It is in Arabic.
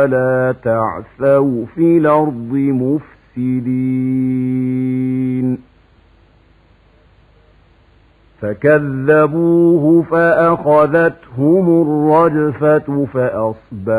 ولا تعثوا في الأرض مفسدين فكذبوه فأخذتهم الرجفة فأصبحوا